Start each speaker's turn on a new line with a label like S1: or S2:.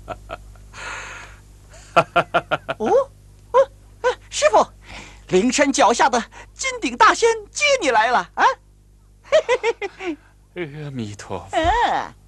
S1: 哦，师傅，灵山脚下的金顶大仙接你来了啊！
S2: 阿弥陀佛。